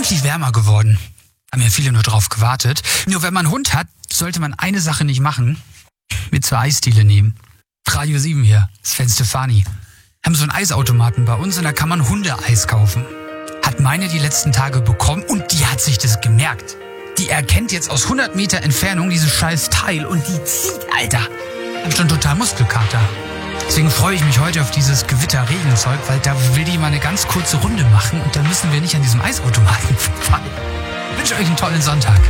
richtig wärmer geworden. Haben ja viele nur drauf gewartet. Nur wenn man einen Hund hat, sollte man eine Sache nicht machen. Mit zur Eisdiele nehmen. Radio 7 hier, Sven Stefani. Haben so einen Eisautomaten bei uns und da kann man Hundeeis kaufen. Hat meine die letzten Tage bekommen und die hat sich das gemerkt. Die erkennt jetzt aus 100 Meter Entfernung dieses scheiß Teil und die zieht, Alter. Ich hab schon total Muskelkater. Deswegen freue ich mich heute auf dieses Gewitter-Regenzeug, weil da will die mal eine ganz kurze Runde machen und dann müssen wir nicht an diesem Eisautomaten fahren. Ich wünsche euch einen tollen Sonntag.